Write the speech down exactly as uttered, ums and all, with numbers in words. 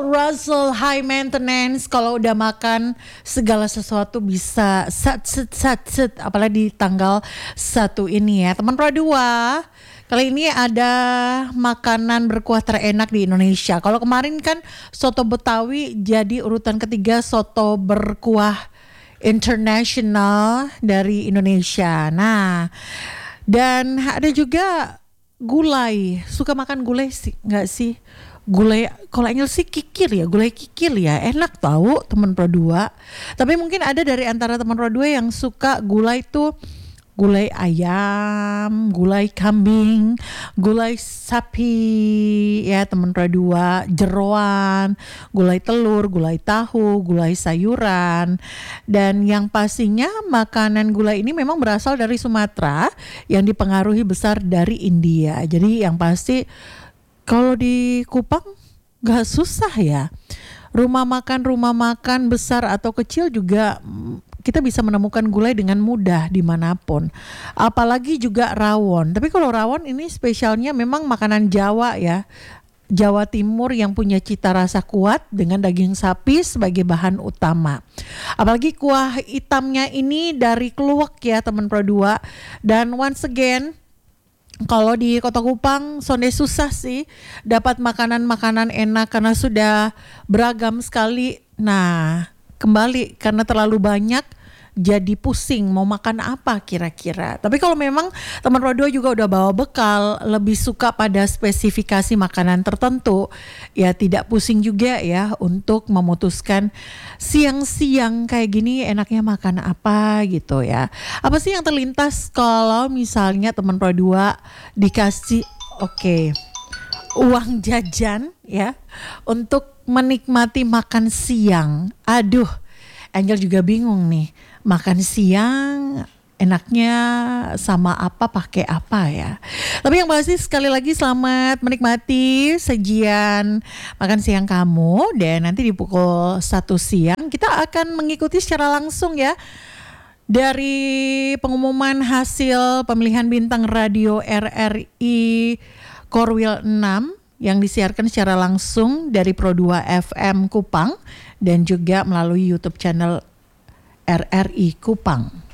Russell high maintenance, kalau udah makan segala sesuatu bisa sat set sat set, apalagi di tanggal satu ini ya. Teman Pro dua, kali ini ada makanan berkuah terenak di Indonesia. Kalau kemarin kan soto Betawi jadi urutan ketiga soto berkuah internasional dari Indonesia. Nah, dan ada juga gulai. Suka makan gulai sih nggak sih? Gulai, kalau Angel sih kikil ya, gulai kikil ya, enak tahu teman Pro dua. Tapi mungkin ada dari antara teman Pro dua yang suka gulai tuh gulai ayam, gulai kambing, gulai sapi ya teman Pro dua, jeroan, gulai telur, gulai tahu, gulai sayuran. Dan yang pastinya makanan gulai ini memang berasal dari Sumatera yang dipengaruhi besar dari India. Jadi yang pasti kalau di Kupang gak susah ya. Rumah makan rumah makan besar atau kecil juga kita bisa menemukan gulai dengan mudah dimanapun. Apalagi juga rawon. Tapi kalau rawon ini spesialnya memang makanan Jawa ya. Jawa Timur yang punya cita rasa kuat dengan daging sapi sebagai bahan utama. Apalagi kuah hitamnya ini dari keluak ya teman Pro dua. Dan once again, kalau di Kota Kupang sonde susah sih dapat makanan-makanan enak karena sudah beragam sekali. Nah, kembali karena terlalu banyak jadi pusing mau makan apa kira-kira. Tapi kalau memang teman Pro dua juga udah bawa bekal, lebih suka pada spesifikasi makanan tertentu, ya tidak pusing juga ya untuk memutuskan siang-siang kayak gini enaknya makan apa gitu ya. Apa sih yang terlintas kalau misalnya teman Pro dua dikasih oke okay, uang jajan ya untuk menikmati makan siang. Aduh, Angel juga bingung nih. Makan siang enaknya sama apa, pakai apa ya. Tapi yang pasti sekali lagi selamat menikmati sajian makan siang kamu. Dan nanti di pukul satu siang kita akan mengikuti secara langsung ya dari pengumuman hasil pemilihan bintang radio R R I Korwil enam yang disiarkan secara langsung dari Pro dua F M Kupang dan juga melalui YouTube channel R R I Kupang.